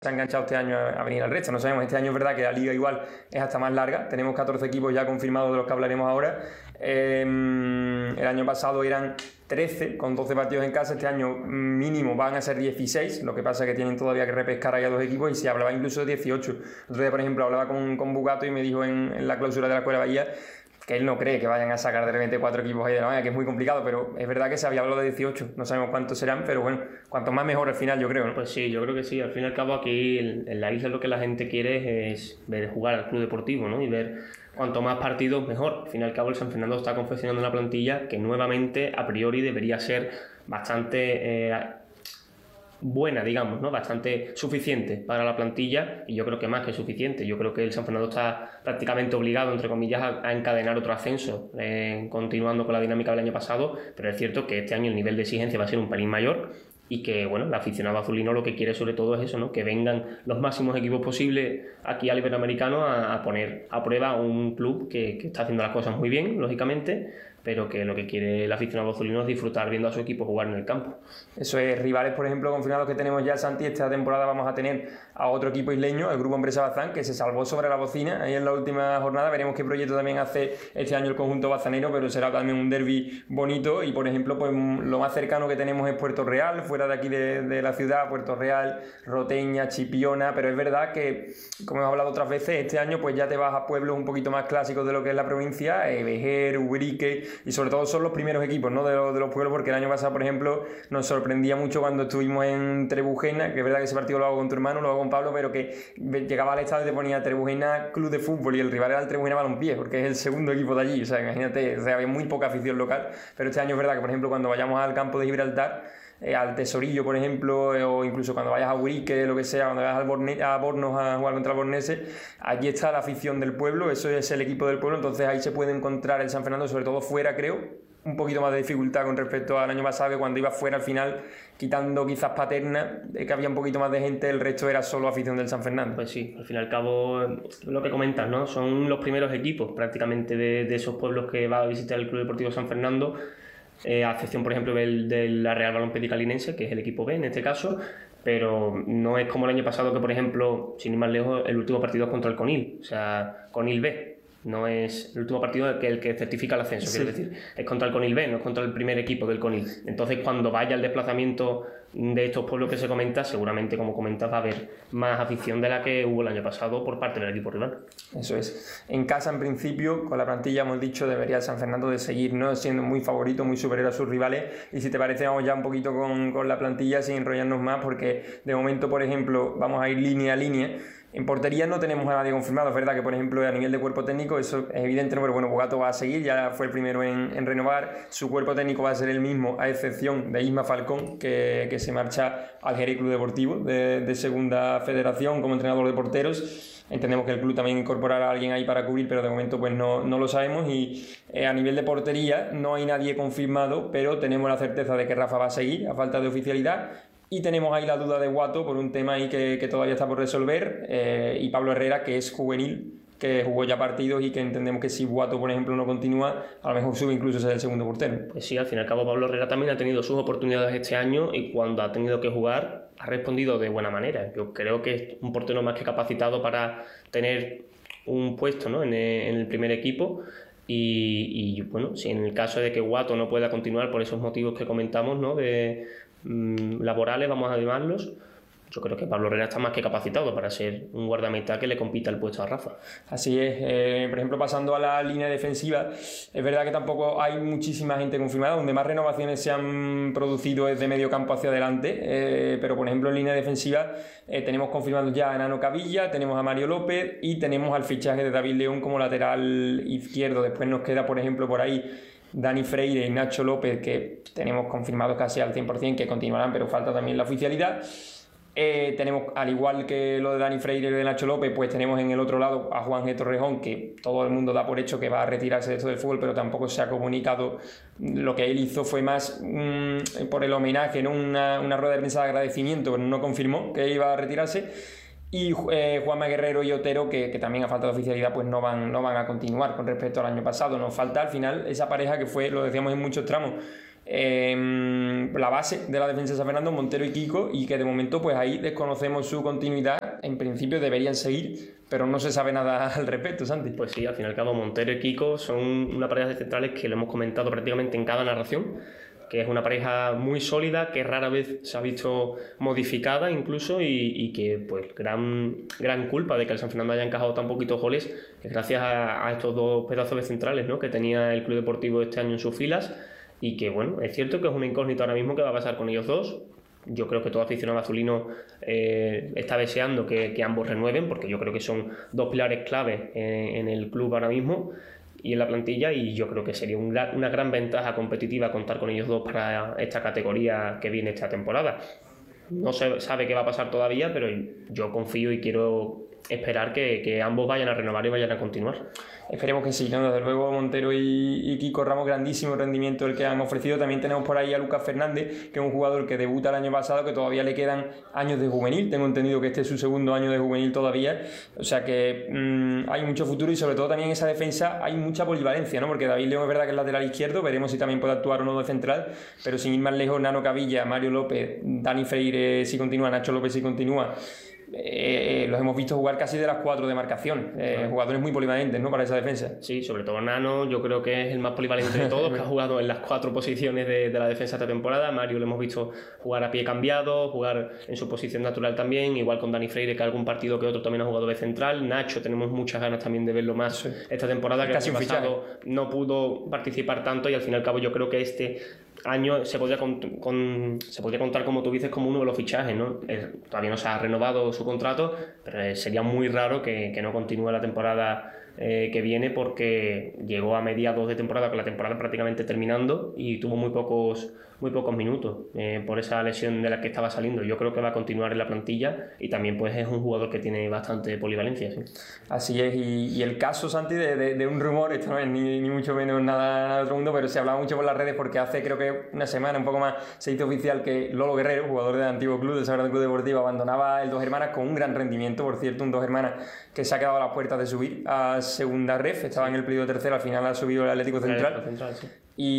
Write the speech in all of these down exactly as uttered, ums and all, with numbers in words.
se ha enganchado este año a venir al resto. No sabemos, este año es verdad que la liga igual es hasta más larga. Tenemos catorce equipos ya confirmados de los que hablaremos ahora. Eh, el año pasado eran trece con doce partidos en casa. Este año mínimo van a ser dieciséis. Lo que pasa es que tienen todavía que repescar ahí a dos equipos y se hablaba incluso de dieciocho. El otro día, por ejemplo, hablaba con, con Bugato y me dijo en, en la clausura de la Escuela Bahía que él no cree que vayan a sacar de repente cuatro equipos ahí de la manga, que es muy complicado, pero es verdad que se había hablado de dieciocho, no sabemos cuántos serán, pero bueno, cuanto más mejor al final, yo creo, ¿no? Pues sí, yo creo que sí, al fin y al cabo aquí en, en la isla lo que la gente quiere es ver jugar al club deportivo, ¿no? Y ver cuanto más partidos mejor. Al fin y al cabo el San Fernando está confeccionando una plantilla que nuevamente a priori debería ser bastante... Eh, buena, digamos, ¿no? Bastante suficiente para la plantilla, y yo creo que más que suficiente. Yo creo que el San Fernando está prácticamente obligado, entre comillas, a, a encadenar otro ascenso, eh, continuando con la dinámica del año pasado, pero es cierto que este año el nivel de exigencia va a ser un pelín mayor y que, bueno, el aficionado azulino lo que quiere sobre todo es eso, ¿no? Que vengan los máximos equipos posibles aquí al Iberoamericano a, a poner a prueba un club que, que está haciendo las cosas muy bien, lógicamente, pero que lo que quiere el aficionado azulino es disfrutar viendo a su equipo jugar en el campo. Eso es, rivales, por ejemplo, confirmados que tenemos ya, Santi, esta temporada vamos a tener a otro equipo isleño, el Grupo Empresa Bazán, que se salvó sobre la bocina ahí en la última jornada. Veremos qué proyecto también hace este año el conjunto bazanero, pero será también un derbi bonito. Y, por ejemplo, pues lo más cercano que tenemos es Puerto Real, fuera de aquí de, de la ciudad, Puerto Real, Roteña, Chipiona, pero es verdad que, como hemos hablado otras veces, este año pues ya te vas a pueblos un poquito más clásicos de lo que es la provincia, eh, Vejer, Ubrique, y sobre todo son los primeros equipos, ¿no? de, los, de los pueblos, porque el año pasado, por ejemplo, nos sorprendía mucho cuando estuvimos en Trebujena, que es verdad que ese partido lo hago con tu hermano, lo hago con Pablo, pero que llegaba al estadio y te ponía Trebujena Club de Fútbol y el rival era el Trebujena Balompié, porque es el segundo equipo de allí. O sea, imagínate, o sea, había muy poca afición local, pero este año es verdad que, por ejemplo, cuando vayamos al campo de Gibraltar, eh, al Tesorillo, por ejemplo, eh, o incluso cuando vayas a Urique, lo que sea, cuando vayas al Borne a Bornos a jugar contra el Bornese, allí está la afición del pueblo, eso es el equipo del pueblo, entonces ahí se puede encontrar el San Fernando, sobre todo fuera, creo, un poquito más de dificultad con respecto al año pasado, que cuando iba fuera al final, quitando quizás Paterna, eh, que había un poquito más de gente, el resto era solo afición del San Fernando. Pues sí, al fin y al cabo, lo que comentas, ¿no? Son los primeros equipos prácticamente de, de esos pueblos que va a visitar el Club Deportivo San Fernando, eh, a excepción, por ejemplo, del, de la Real Balompié Calinense, que es el equipo B en este caso, pero no es como el año pasado que, por ejemplo, sin ir más lejos, el último partido es contra el Conil, o sea, Conil B. No es el último partido que el que certifica el ascenso, sí. Quiero decir, es contra el Conil B, no es contra el primer equipo del Conil. Entonces, cuando vaya el desplazamiento de estos pueblos que se comenta, seguramente, como comentas, va a haber más afición de la que hubo el año pasado por parte del equipo rival. Eso es. En casa, en principio, con la plantilla, hemos dicho, debería el San Fernando de seguir, ¿no?, siendo muy favorito, muy superior a sus rivales. Y si te parece, vamos ya un poquito con, con la plantilla, sin enrollarnos más, porque de momento, por ejemplo, vamos a ir línea a línea. En portería no tenemos a nadie confirmado, es verdad que, por ejemplo, a nivel de cuerpo técnico eso es evidente, ¿no? Pero bueno, Bogato va a seguir, ya fue el primero en, en renovar, su cuerpo técnico va a ser el mismo, a excepción de Isma Falcón, que, que se marcha al Jerez Club Deportivo de, de Segunda Federación como entrenador de porteros. Entendemos que el club también incorporará a alguien ahí para cubrir, pero de momento pues no, no lo sabemos. Y eh, a nivel de portería no hay nadie confirmado, pero tenemos la certeza de que Rafa va a seguir a falta de oficialidad. Y tenemos ahí la duda de Guato por un tema ahí que, que todavía está por resolver, eh, y Pablo Herrera, que es juvenil, que jugó ya partidos y que entendemos que si Guato, por ejemplo, no continúa, a lo mejor sube incluso a ser el segundo portero. Pues sí, al fin y al cabo Pablo Herrera también ha tenido sus oportunidades este año y cuando ha tenido que jugar ha respondido de buena manera. Yo creo que es un portero más que capacitado para tener un puesto, ¿no?, en, el, en el primer equipo. Y, y bueno, si en el caso de que Guato no pueda continuar por esos motivos que comentamos, ¿no?, de mmm, laborales, vamos a llamarlos, yo creo que Pablo Herrera está más que capacitado para ser un guardameta que le compita el puesto a Rafa. Así es, eh, por ejemplo, pasando a la línea defensiva, es verdad que tampoco hay muchísima gente confirmada, donde más renovaciones se han producido es de medio campo hacia adelante, eh, pero por ejemplo en línea defensiva eh, tenemos confirmados ya a Nano Cavilla, tenemos a Mario López y tenemos al fichaje de David León como lateral izquierdo. Después nos queda, por ejemplo, por ahí Dani Freire y Nacho López, que tenemos confirmados casi al cien por ciento que continuarán, pero falta también la oficialidad. Eh, tenemos, al igual que lo de Dani Freire y de Nacho López, pues tenemos en el otro lado a Juan G. Torrejón, que todo el mundo da por hecho que va a retirarse de esto del fútbol, pero tampoco se ha comunicado. Lo que él hizo fue más mmm, por el homenaje, ¿no?, una, una rueda de prensa de agradecimiento, pero no confirmó que iba a retirarse. Y eh, Juanma Guerrero y Otero, que, que también a falta de oficialidad pues no van, no van a continuar con respecto al año pasado. Nos falta al final esa pareja que fue, lo decíamos en muchos tramos, eh, la base de la defensa de San Fernando, Montero y Kiko, y que de momento pues ahí desconocemos su continuidad. En principio deberían seguir, pero no se sabe nada al respecto, Santi. Pues sí, al fin y al cabo Montero y Kiko son una pareja de centrales que lo hemos comentado prácticamente en cada narración, que es una pareja muy sólida, que rara vez se ha visto modificada incluso, y, y que pues gran, gran culpa de que el San Fernando haya encajado tan poquitos goles es gracias a, a estos dos pedazos de centrales, ¿no?, que tenía el Club Deportivo este año en sus filas, y que bueno, es cierto que es una incógnita ahora mismo qué va a pasar con ellos dos. Yo creo que todo aficionado azulino eh, está deseando que, que ambos renueven, porque yo creo que son dos pilares clave en, en el club ahora mismo y en la plantilla, y yo creo que sería un gran, una gran ventaja competitiva contar con ellos dos para esta categoría que viene esta temporada. No se sabe qué va a pasar todavía, pero yo confío y quiero esperar que, que ambos vayan a renovar y vayan a continuar. Esperemos que sí, ¿no? Desde luego Montero y, y Kiko Ramos, grandísimo rendimiento el que han ofrecido. También tenemos por ahí a Lucas Fernández, que es un jugador que debuta el año pasado, que todavía le quedan años de juvenil. Tengo entendido que este es su segundo año de juvenil todavía. O sea que mmm, hay mucho futuro, y sobre todo también en esa defensa hay mucha polivalencia, ¿no? Porque David León es verdad que es lateral izquierdo, veremos si también puede actuar o no de central, pero sin ir más lejos, Nano Cavilla, Mario López, Dani Freire si continúa, Nacho López si continúa. Eh, los hemos visto jugar casi de las cuatro de marcación, eh, claro. Jugadores muy polivalentes, ¿no?, para esa defensa. Sí, sobre todo Nano, yo creo que es el más polivalente de todos, que ha jugado en las cuatro posiciones de, de la defensa esta temporada. Mario lo hemos visto jugar a pie cambiado, jugar en su posición natural también, igual con Dani Freire, que algún partido que otro también ha jugado de central. Nacho, tenemos muchas ganas también de verlo más, sí, esta temporada, que el año pasado no pudo participar tanto, y al fin y al cabo yo creo que este año se podría, con, con, se podría contar, como tú dices, como uno de los fichajes, ¿no? Eh, todavía no se ha renovado su contrato, pero eh, sería muy raro que, que no continúe la temporada eh, que viene, porque llegó a mediados de temporada, con la temporada prácticamente terminando, y tuvo muy pocos, muy pocos minutos eh, por esa lesión de la que estaba saliendo. Yo creo que va a continuar en la plantilla, y también pues es un jugador que tiene bastante polivalencia, ¿sí? Así es, y, y el caso, Santi, de, de, de un rumor, esto no es ni, ni mucho menos nada de otro mundo, pero se hablaba mucho por las redes, porque hace creo que una semana, un poco más, se hizo oficial que Lolo Guerrero, jugador del antiguo club, del Sagrado Club Deportivo, abandonaba el Dos Hermanas con un gran rendimiento. Por cierto, un Dos Hermanas que se ha quedado a las puertas de subir a segunda ref, estaba sí. en el periodo tercero, al final ha subido el Atlético Central. El Central sí.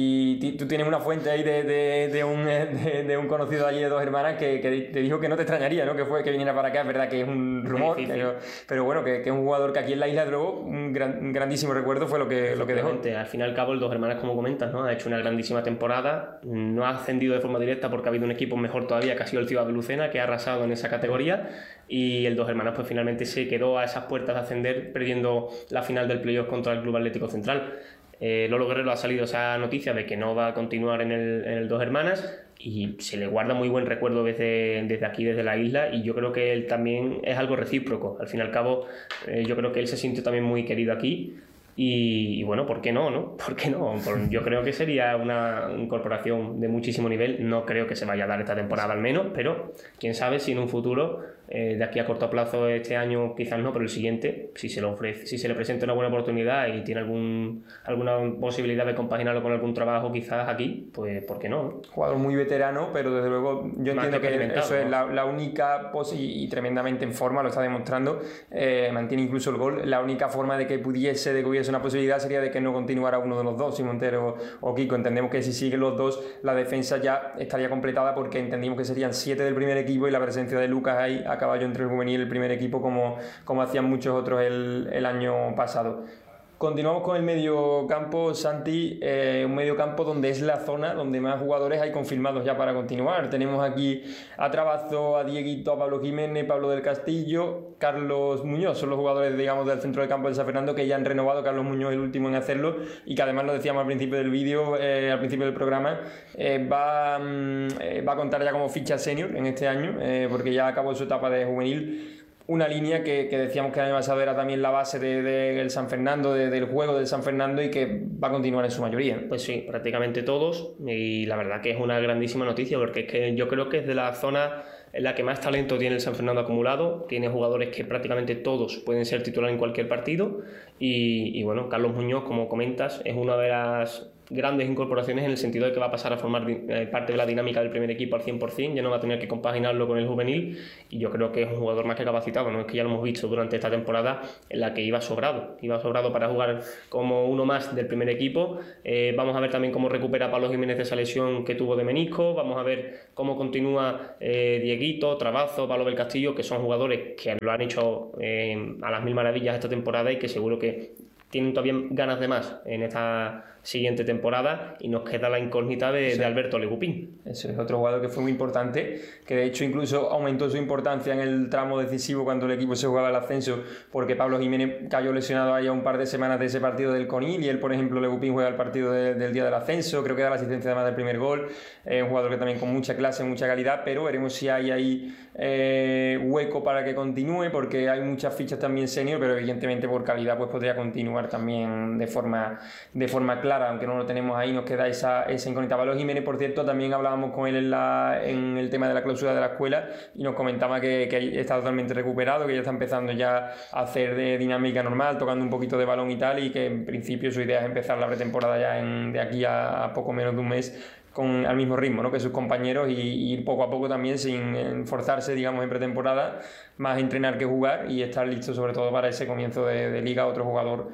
Y tú tienes una fuente ahí de, de, de, un, de, de un conocido allí de Dos Hermanas que, que te dijo que no te extrañaría, ¿no?, que fue que viniera para acá. Es verdad que es un rumor, pero, pero bueno, que, que es un jugador que aquí en la isla de Drogo, un, gran, un grandísimo recuerdo fue lo que, lo que dejó. Al fin y al cabo, el Dos Hermanas, como comentas, ¿no?, ha hecho una grandísima temporada. No ha ascendido de forma directa porque ha habido un equipo mejor todavía, que ha sido el Ciudad de Lucena, que ha arrasado en esa categoría, y el Dos Hermanas pues finalmente se quedó a esas puertas de ascender, perdiendo la final del playoff contra el Club Atlético Central. Eh, Lolo Guerrero ha salido esa noticia de que no va a continuar en el, en el Dos Hermanas, y se le guarda muy buen recuerdo desde, desde aquí, desde la isla, y yo creo que él también es algo recíproco. Al fin y al cabo, eh, yo creo que él se sintió también muy querido aquí, y, y bueno, ¿por qué no, no? ¿Por qué no? Por, yo creo que sería una incorporación de muchísimo nivel. No creo que se vaya a dar esta temporada al menos, pero quién sabe si en un futuro, eh, de aquí a corto plazo, este año quizás no, pero el siguiente, si se le ofrece, si se le presenta una buena oportunidad y tiene algún, alguna posibilidad de compaginarlo con algún trabajo quizás aquí, pues ¿por qué no? Jugador muy veterano, pero desde luego yo Más entiendo que, que eso, ¿no?, es la, la única pos y, y tremendamente en forma, lo está demostrando, eh, mantiene incluso el gol. La única forma de que pudiese, de que hubiese una posibilidad sería de que no continuara uno de los dos, si Montero o Kiko. Entendemos que si siguen los dos, la defensa ya estaría completada, porque entendimos que serían siete del primer equipo, y la presencia de Lucas ahí a caballo entre el juvenil y el primer equipo, como, como hacían muchos otros el, el año pasado. Continuamos con el medio campo, Santi, eh, un medio campo donde es la zona donde más jugadores hay confirmados ya para continuar. Tenemos aquí a Trabazo, a Dieguito, a Pablo Jiménez, Pablo del Castillo, Carlos Muñoz, son los jugadores, digamos, del centro del campo del San Fernando que ya han renovado. Carlos Muñoz el último en hacerlo, y que además, lo decíamos al principio del vídeo, eh, al principio del programa, eh, va, eh, va a contar ya como ficha senior en este año, eh, porque ya acabó su etapa de juvenil. Una línea que, que decíamos que el año pasado era también la base del de, de San Fernando, de, del juego del San Fernando, y que va a continuar en su mayoría. Pues sí, prácticamente todos, y la verdad que es una grandísima noticia, porque es que yo creo que es de la zona en la que más talento tiene el San Fernando acumulado. Tiene jugadores que prácticamente todos pueden ser titulares en cualquier partido, y, y bueno, Carlos Muñoz, como comentas, es una de las grandes incorporaciones en el sentido de que va a pasar a formar eh, parte de la dinámica del primer equipo al cien por cien, ya no va a tener que compaginarlo con el juvenil, y yo creo que es un jugador más que capacitado, ¿no? Es que ya lo hemos visto durante esta temporada en la que iba sobrado, iba sobrado para jugar como uno más del primer equipo. Eh, vamos a ver también cómo recupera Pablo Jiménez de esa lesión que tuvo de menisco, vamos a ver cómo continúa eh, Dieguito, Trabazo, Pablo del Castillo, que son jugadores que lo han hecho eh, a las mil maravillas esta temporada y que seguro que tienen todavía ganas de más en esta siguiente temporada, y nos queda la incógnita de, sí. de Alberto Legupín. Eso es otro jugador que fue muy importante, que de hecho incluso aumentó su importancia en el tramo decisivo cuando el equipo se jugaba el ascenso, porque Pablo Jiménez cayó lesionado ahí a un par de semanas de ese partido del Conil, y él, por ejemplo, Legupín juega el partido de, del día del ascenso, creo que da la asistencia además del primer gol. Es eh, un jugador que también con mucha clase, mucha calidad, pero veremos si hay ahí eh, hueco para que continúe, porque hay muchas fichas también senior, pero evidentemente por calidad pues podría continuar también de forma, de forma clara. Aunque no lo tenemos ahí, nos queda esa, esa incógnita. Pablo Jiménez, por cierto, también hablábamos con él en, la, en el tema de la clausura de la escuela, y nos comentaba que, que está totalmente recuperado, que ya está empezando ya a hacer de dinámica normal, tocando un poquito de balón y tal, y que en principio su idea es empezar la pretemporada ya en, de aquí a, a poco menos de un mes con al mismo ritmo, ¿no?, que sus compañeros, y, y ir poco a poco también sin forzarse, digamos, en pretemporada, más entrenar que jugar, y estar listo sobre todo para ese comienzo de, de liga. Otro jugador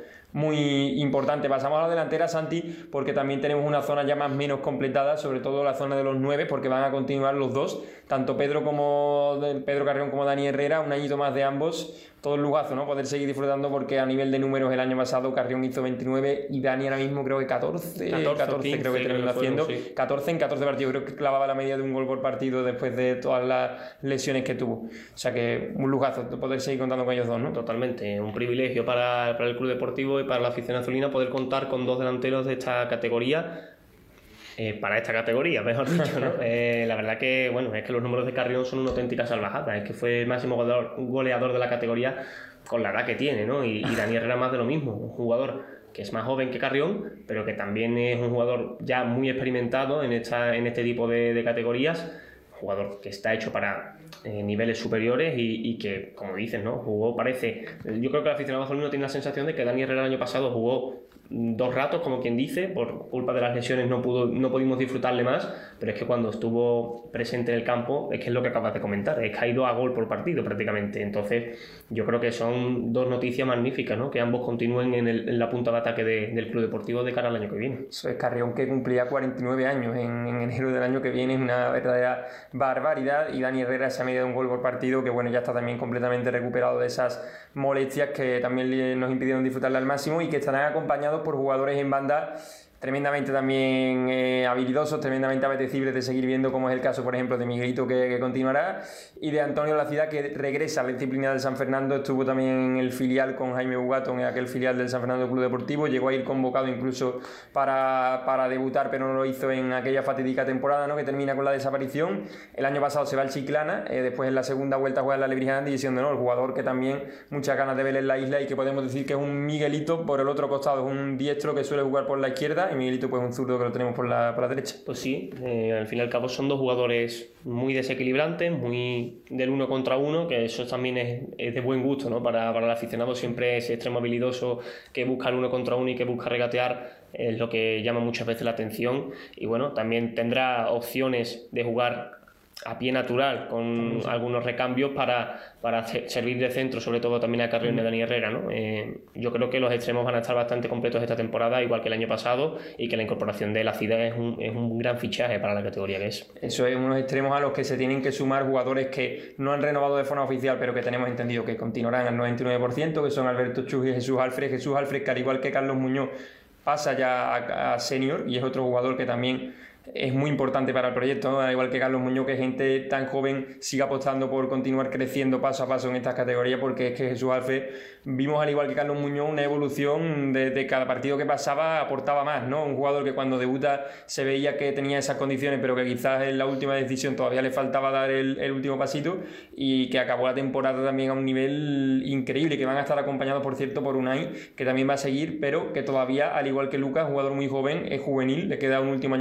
muy importante. Pasamos a la delantera, Santi, porque también tenemos una zona ya más o menos completada, sobre todo la zona de los nueve, porque van a continuar los dos, tanto Pedro como Pedro Carrión como Dani Herrera, un añito más de ambos. Todo el lujazo, ¿no?, poder seguir disfrutando, porque a nivel de números el año pasado Carrión hizo veintinueve y Dani ahora mismo creo que catorce, catorce, catorce quince, creo que terminó haciendo, sí. catorce en catorce partidos, creo que clavaba la media de un gol por partido después de todas las lesiones que tuvo. O sea que un lujazo poder seguir contando con ellos dos, ¿no? Totalmente, un privilegio para, para el club deportivo y para la afición azulina poder contar con dos delanteros de esta categoría. Eh, para esta categoría, mejor dicho, ¿no? Eh, la verdad que, bueno, es que los números de Carrión son una auténtica salvajada. Es que fue el máximo goleador, goleador de la categoría con la edad que tiene, ¿no? Y, y Dani Herrera más de lo mismo, un jugador que es más joven que Carrión, pero que también es un jugador ya muy experimentado en, esta, en este tipo de, de categorías, jugador que está hecho para eh, niveles superiores y, y que, como dices, ¿no?, jugó, parece... Yo creo que el aficionado azulino tiene la sensación de que Dani Herrera el año pasado jugó dos ratos, como quien dice, por culpa de las lesiones no pudo, no pudimos disfrutarle más, pero es que cuando estuvo presente en el campo, es que es lo que acabas de comentar, es que ha ido a gol por partido prácticamente. Entonces yo creo que son dos noticias magníficas, ¿no?, que ambos continúen en, el, en la punta de ataque de, del club deportivo de cara al año que viene. Eso es, Carrión, que cumplía cuarenta y nueve años en, en enero del año que viene, es una verdadera barbaridad, y Dani Herrera esa media de un gol por partido, que bueno, ya está también completamente recuperado de esas molestias que también nos impidieron disfrutarle al máximo, y que estarán acompañados por jugadores en banda tremendamente también eh, habilidosos, tremendamente apetecibles de seguir viendo, como es el caso, por ejemplo, de Miguelito, que, que continuará, y de Antonio Lacidad, que regresa a la disciplina del San Fernando. Estuvo también en el filial con Jaime Bugato, en aquel filial del San Fernando Club Deportivo, llegó a ir convocado incluso para, para debutar, pero no lo hizo en aquella fatídica temporada, ¿no?, que termina con la desaparición. El año pasado se va al Chiclana, eh, después en la segunda vuelta juega en la Lebrijana, diciendo, ¿no?, el jugador que también muchas ganas de ver en la isla, y que podemos decir que es un Miguelito por el otro costado, es un diestro que suele jugar por la izquierda, y Miguelito pues un zurdo que lo tenemos por la, por la derecha. Pues sí, eh, al fin y al cabo son dos jugadores muy desequilibrantes, muy del uno contra uno, que eso también es, es de buen gusto, ¿no?, para, para el aficionado. Siempre ese extremo habilidoso que busca el uno contra uno y que busca regatear es lo que llama muchas veces la atención. Y bueno, también tendrá opciones de jugar a pie natural con sí. algunos recambios para, para servir de centro, sobre todo también a Carrión y a Dani Herrera, ¿no? Eh, yo creo que los extremos van a estar bastante completos esta temporada, igual que el año pasado, y que la incorporación de Lacidad es un, es un gran fichaje para la categoría que es. Eso es, unos extremos a los que se tienen que sumar jugadores que no han renovado de forma oficial, pero que tenemos entendido que continuarán al noventa y nueve por ciento, que son Alberto Chus y Jesús Alfred. Jesús Alfred, que al igual que Carlos Muñoz, pasa ya a, a senior, y es otro jugador que también es muy importante para el proyecto, ¿no? Al igual que Carlos Muñoz, que gente tan joven siga apostando por continuar creciendo paso a paso en estas categorías, porque es que Jesús Alfred, vimos al igual que Carlos Muñoz una evolución de, de cada partido que pasaba, aportaba más, ¿no? Un jugador que cuando debuta se veía que tenía esas condiciones, pero que quizás en la última decisión todavía le faltaba dar el, el último pasito, y que acabó la temporada también a un nivel increíble, que van a estar acompañados, por cierto, por Unai, que también va a seguir, pero que todavía, al igual que Lucas, jugador muy joven, es juvenil, le queda un último año de juvenil,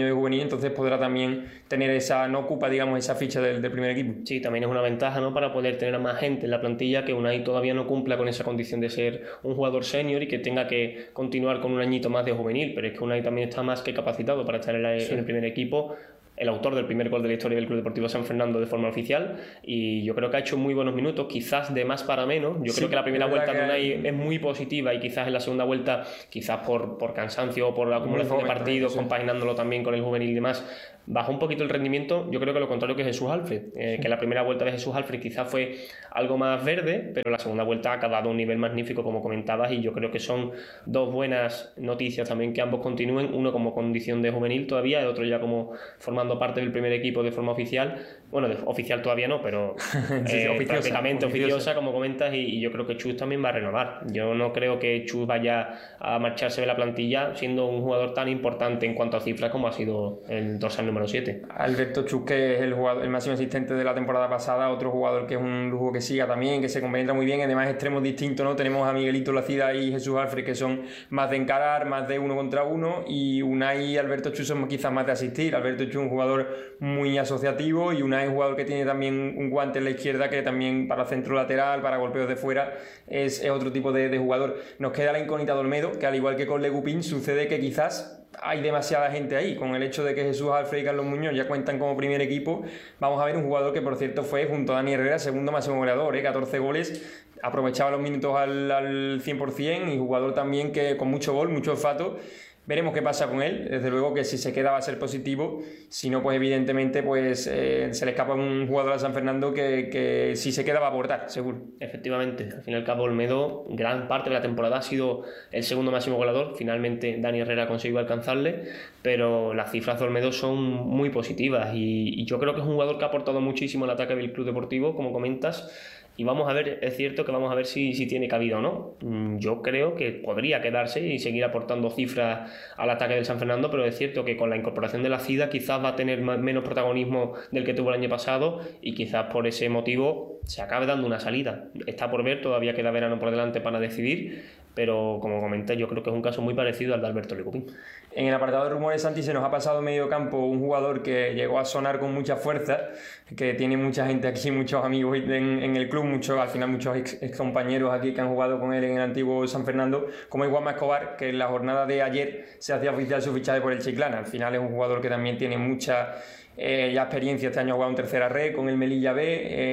entonces podrá también tener esa, no ocupa, digamos, esa ficha del, del primer equipo. Sí, también es una ventaja, ¿no?, para poder tener a más gente en la plantilla, que Unai todavía no cumpla con esa condición de ser un jugador senior y que tenga que continuar con un añito más de juvenil, pero es que Unai también está más que capacitado para estar en, la, sí. en el primer equipo, el autor del primer gol de la historia del Club Deportivo San Fernando de forma oficial, y yo creo que ha hecho muy buenos minutos, quizás de más para menos. Yo sí, creo que la primera vuelta de Unai es muy positiva y quizás en la segunda vuelta, quizás por, por cansancio o por la acumulación de partidos, sí. compaginándolo también con el juvenil y demás, bajó un poquito el rendimiento. Yo creo que lo contrario que Jesús Alfred, eh, sí. que la primera vuelta de Jesús Alfred quizás fue algo más verde, pero la segunda vuelta ha dado un nivel magnífico, como comentabas, y yo creo que son dos buenas noticias también que ambos continúen, uno como condición de juvenil todavía, el otro ya como formando parte del primer equipo de forma oficial. Bueno, de, oficial todavía no, pero sí, eh, oficiosa, prácticamente oficiosa, oficiosa, como comentas, y, y yo creo que Chus también va a renovar. Yo no creo que Chus vaya a marcharse de la plantilla siendo un jugador tan importante en cuanto a cifras como ha sido el dorsal número siete. Alberto Chus, que es el, jugador, el máximo asistente de la temporada pasada, otro jugador que es un lujo que siga también, que se compenetra muy bien, además extremos distintos, ¿no? Tenemos a Miguelito Lacida y Jesús Alfred, que son más de encarar, más de uno contra uno, y Unai y Alberto Chus son quizás más de asistir. Alberto Chus es un jugador muy asociativo, y Unai es un jugador que tiene también un guante en la izquierda, que también para centro lateral, para golpeos de fuera, es, es otro tipo de, de jugador. Nos queda la incógnita de Olmedo, que al igual que con Legupín, sucede que quizás hay demasiada gente ahí, con el hecho de que Jesús Alfred y Carlos Muñoz ya cuentan como primer equipo. Vamos a ver un jugador que, por cierto, fue junto a Dani Herrera segundo máximo goleador, ¿eh? catorce goles, aprovechaba los minutos al, al cien por ciento, y jugador también que con mucho gol, mucho olfato. Veremos qué pasa con él. Desde luego que si se queda va a ser positivo, si no, pues evidentemente pues eh, se le escapa un jugador a San Fernando que, que si se queda va a aportar, seguro. Efectivamente, al fin y al cabo Olmedo, gran parte de la temporada ha sido el segundo máximo goleador. Finalmente Dani Herrera consiguió alcanzarle, pero las cifras de Olmedo son muy positivas, y, y yo creo que es un jugador que ha aportado muchísimo al ataque del Club Deportivo, como comentas. Y vamos a ver, es cierto que vamos a ver si, si tiene cabida o no. Yo creo que podría quedarse y seguir aportando cifras al ataque del San Fernando, pero es cierto que con la incorporación de la Cida quizás va a tener más, menos protagonismo del que tuvo el año pasado, y quizás por ese motivo se acabe dando una salida. Está por ver, todavía queda verano por delante para decidir, pero como comenté, yo creo que es un caso muy parecido al de Alberto Legupín. En el apartado de rumores, Santi, se nos ha pasado medio campo un jugador que llegó a sonar con mucha fuerza, que tiene mucha gente aquí, muchos amigos en, en el club, muchos, al final muchos ex, ex compañeros aquí que han jugado con él en el antiguo San Fernando, como es Juanma Escobar, que en la jornada de ayer se hacía oficial su fichaje por el Chiclana. Al final es un jugador que también tiene mucha eh, ya experiencia. Este año ha jugado en tercera red con el Melilla B,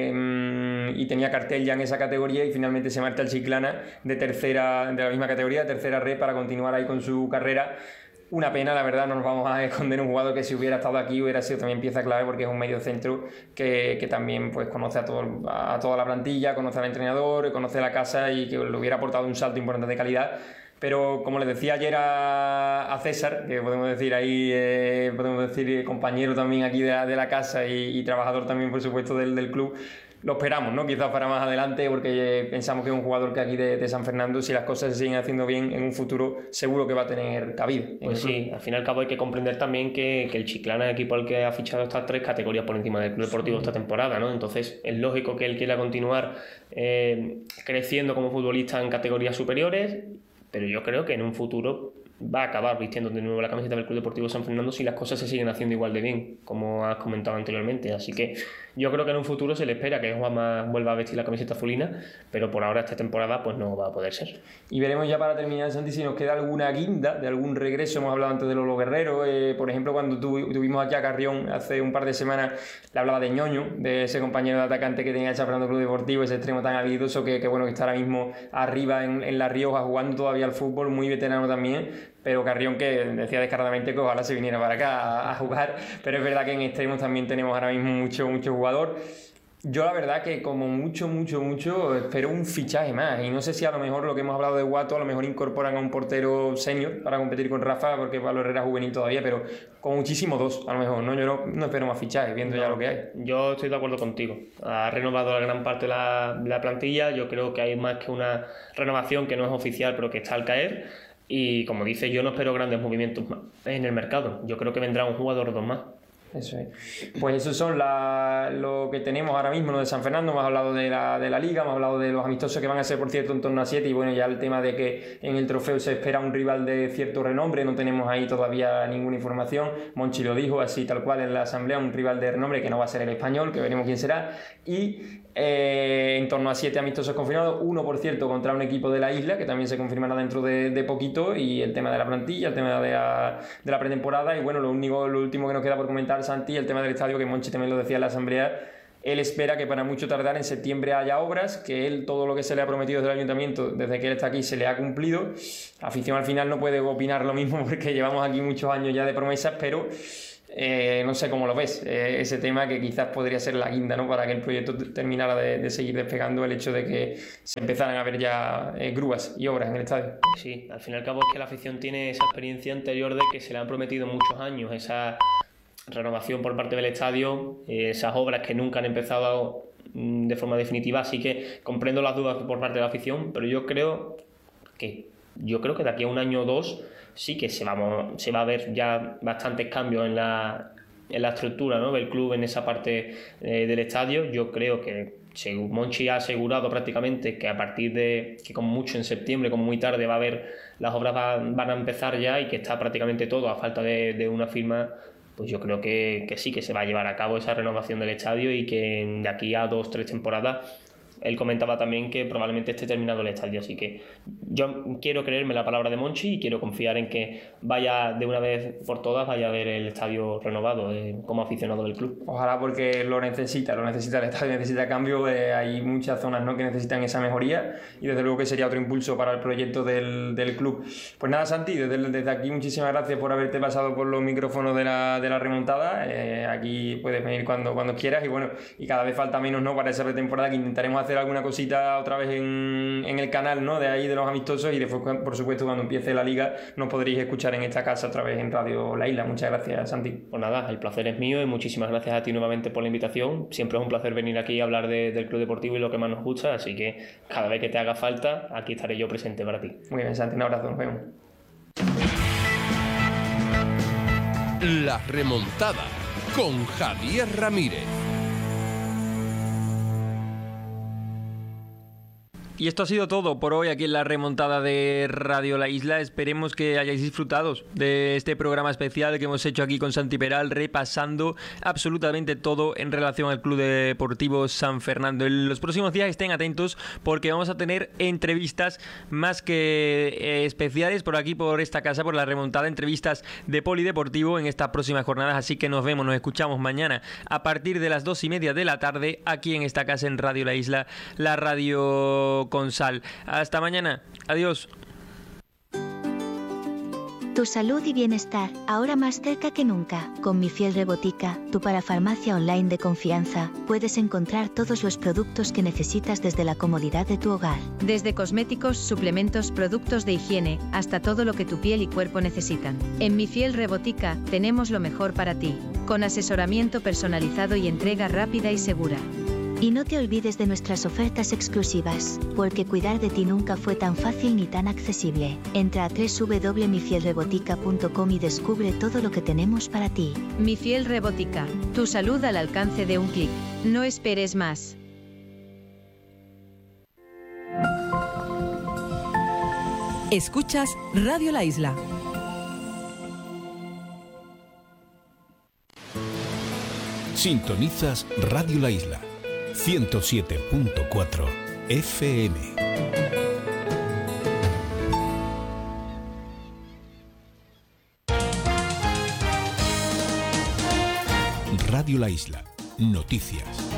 eh, y tenía cartel ya en esa categoría, y finalmente se marcha al Chiclana de tercera, de la misma categoría, de tercera red, para continuar ahí con su carrera. Una pena, la verdad, no nos vamos a esconder un jugador que si hubiera estado aquí hubiera sido también pieza clave, porque es un medio centro que, que también pues conoce a, todo, a toda la plantilla, conoce al entrenador, conoce la casa, y que le hubiera aportado un salto importante de calidad. Pero como le decía ayer a, a César, que podemos decir ahí, eh, podemos decir compañero también aquí de la, de la casa, y, y trabajador también, por supuesto, del, del club, lo esperamos, ¿no? Quizás para más adelante, porque pensamos que es un jugador que aquí de, de San Fernando, si las cosas se siguen haciendo bien, en un futuro seguro que va a tener cabida. Pues sí, al fin y al cabo hay que comprender también que, que el Chiclana es el equipo al que ha fichado estas tres categorías por encima del Club Deportivo sí. esta temporada, ¿no? Entonces es lógico que él quiera continuar eh, creciendo como futbolista en categorías superiores, pero yo creo que en un futuro va a acabar vistiendo de nuevo la camiseta del Club Deportivo San Fernando si las cosas se siguen haciendo igual de bien, como has comentado anteriormente. Así que yo creo que en un futuro se le espera que Juanma vuelva a vestir la camiseta azulina, pero por ahora esta temporada pues no va a poder ser. Y veremos ya para terminar, Santi, si nos queda alguna guinda de algún regreso. Hemos hablado antes de Lolo Guerrero, eh, por ejemplo, cuando tu, tuvimos aquí a Carrión hace un par de semanas, le hablaba de Ñoño, de ese compañero de atacante que tenía el San Fernando Club Deportivo, ese extremo tan habilidoso que, que bueno, que está ahora mismo arriba en, en La Rioja jugando todavía al fútbol, muy veterano también. Pero Carrión, que decía descaradamente que ojalá se viniera para acá a, a jugar, pero es verdad que en extremos también tenemos ahora mismo mucho, mucho jugador. Yo la verdad que como mucho, mucho, mucho espero un fichaje más, y no sé si a lo mejor lo que hemos hablado de Guato, a lo mejor incorporan a un portero senior para competir con Rafa, porque Pablo Herrera es juvenil todavía, pero con muchísimo dos a lo mejor, ¿no? Yo no, no espero más fichajes, viendo no, ya lo que hay. Yo estoy de acuerdo contigo, ha renovado la gran parte de la, la plantilla, yo creo que hay más que una renovación que no es oficial pero que está al caer, y como dice, yo no espero grandes movimientos más en el mercado, yo creo que vendrá un jugador o dos más. Eso es. Pues eso son la, lo que tenemos ahora mismo, lo de San Fernando. Hemos hablado de la, de la Liga, hemos hablado de los amistosos que van a ser, por cierto, en torno a siete, y bueno, ya el tema de que en el trofeo se espera un rival de cierto renombre, no tenemos ahí todavía ninguna información. Monchi lo dijo así tal cual en la asamblea, un rival de renombre que no va a ser el Español, que veremos quién será, y eh, en torno a siete amistosos confirmados, uno por cierto contra un equipo de la isla, que también se confirmará dentro de, de poquito, y el tema de la plantilla, el tema de la, de la pretemporada, y bueno, lo único, lo último que nos queda por comentar, Santi, el tema del estadio, que Monchi también lo decía en la asamblea. Él espera que para mucho tardar en septiembre haya obras, que él todo lo que se le ha prometido desde el ayuntamiento, desde que él está aquí, se le ha cumplido. La afición al final no puede opinar lo mismo porque llevamos aquí muchos años ya de promesas, pero eh, no sé cómo lo ves, eh, ese tema que quizás podría ser la guinda, ¿no?, para que el proyecto terminara de, de seguir despegando, el hecho de que se empezaran a ver ya eh, grúas y obras en el estadio. Sí, al fin y al cabo es que la afición tiene esa experiencia anterior de que se le han prometido muchos años, esa renovación por parte del estadio, eh, esas obras que nunca han empezado mm, de forma definitiva, así que comprendo las dudas por parte de la afición, pero yo creo que yo creo que de aquí a un año o dos sí que se, vamos, se va a ver ya bastantes cambios en la, en la estructura, ¿no?, del club, en esa parte eh, del estadio. Yo creo que según Monchi ha asegurado prácticamente que a partir de, que como mucho en septiembre, como muy tarde, va a haber, las obras van, van a empezar ya, y que está prácticamente todo a falta de, de una firma, pues yo creo que, que sí que se va a llevar a cabo esa renovación del estadio, y que de aquí a dos, tres temporadas, él comentaba también que probablemente esté terminado el estadio, así que yo quiero creerme la palabra de Monchi y quiero confiar en que vaya de una vez por todas, vaya a ver el estadio renovado eh, como aficionado del club. Ojalá, porque lo necesita, lo necesita el estadio, necesita cambio, eh, hay muchas zonas, ¿no?, que necesitan esa mejoría, y desde luego que sería otro impulso para el proyecto del, del club. Pues nada, Santi, desde, desde aquí muchísimas gracias por haberte pasado por los micrófonos de la, de la remontada. Eh, aquí puedes venir cuando, cuando quieras, y bueno, y cada vez falta menos, ¿no?, para esa pretemporada, que intentaremos hacer alguna cosita otra vez en, en el canal, ¿no?, de ahí de los amistosos, y después, por supuesto, cuando empiece la liga nos podréis escuchar en esta casa otra vez en Radio La Isla. Muchas gracias, Santi. Pues nada, el placer es mío, y muchísimas gracias a ti nuevamente por la invitación. Siempre es un placer venir aquí a hablar de, del club deportivo y lo que más nos gusta, así que cada vez que te haga falta, aquí estaré yo presente para ti. Muy bien, Santi, un abrazo, nos vemos. La remontada con Javier Ramírez. Y esto ha sido todo por hoy aquí en la remontada de Radio La Isla. Esperemos que hayáis disfrutado de este programa especial que hemos hecho aquí con Santi Peral, repasando absolutamente todo en relación al Club Deportivo San Fernando. En los próximos días estén atentos, porque vamos a tener entrevistas más que eh, especiales por aquí, por esta casa, por la remontada, entrevistas de polideportivo en estas próximas jornadas. Así que nos vemos, nos escuchamos mañana a partir de las dos y media de la tarde aquí en esta casa en Radio La Isla, la radio con sal. Hasta mañana. Adiós. Tu salud y bienestar, ahora más cerca que nunca. Con Mi Fiel Rebotica, tu parafarmacia online de confianza, puedes encontrar todos los productos que necesitas desde la comodidad de tu hogar. Desde cosméticos, suplementos, productos de higiene, hasta todo lo que tu piel y cuerpo necesitan. En Mi Fiel Rebotica, tenemos lo mejor para ti, con asesoramiento personalizado y entrega rápida y segura. Y no te olvides de nuestras ofertas exclusivas, porque cuidar de ti nunca fue tan fácil ni tan accesible. Entra a doble u doble u doble u punto mi fiel rebotica punto com y descubre todo lo que tenemos para ti. Mi Fiel Rebotica, tu salud al alcance de un clic. No esperes más. Escuchas Radio La Isla. Sintonizas Radio La Isla ciento siete punto cuatro F M. Radio La Isla. Noticias.